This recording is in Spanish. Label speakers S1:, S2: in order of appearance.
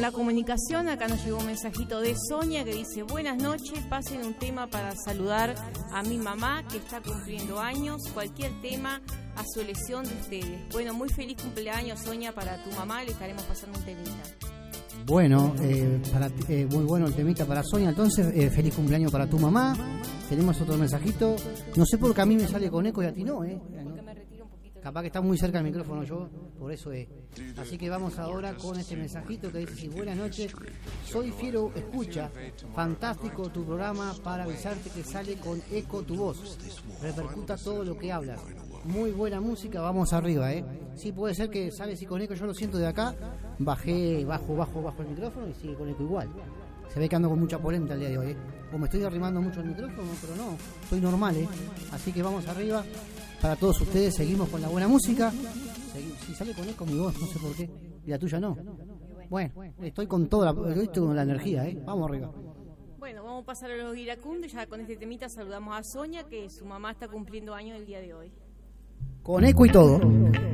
S1: la comunicación. Acá nos llegó un mensajito de Sonia que dice: buenas noches, pasen un tema para saludar a mi mamá que está cumpliendo años, cualquier tema a su elección de ustedes. Bueno, muy feliz cumpleaños, Sonia, para tu mamá, le estaremos pasando un temita.
S2: Bueno, muy bueno el temita para Sonia. Entonces, feliz cumpleaños para tu mamá. Tenemos otro mensajito. No sé por qué a mí me sale con eco y a ti no,
S1: Porque me retiro un poquito.
S2: Capaz que está muy cerca del micrófono yo, por eso es. Así que vamos ahora con este mensajito que dice: buenas noches, soy Fiero Escucha, fantástico tu programa, para avisarte que sale con eco tu voz, repercuta todo lo que hablas. Muy buena música, vamos arriba, Sí, puede ser que sale así con eco, yo lo siento de acá, bajo el micrófono y sigue con eco igual. Se ve que ando con mucha polenta el día de hoy, O me estoy arrimando mucho el micrófono, pero no, soy normal, Así que vamos arriba, para todos ustedes, seguimos con la buena música. Si sale con eco mi voz, no sé por qué, y la tuya no. Bueno, estoy con la energía, Vamos arriba.
S1: Bueno, vamos a pasar a los iracundos. Ya con este temita saludamos a Sonia, que su mamá está cumpliendo años el día de hoy.
S2: Con eco y todo.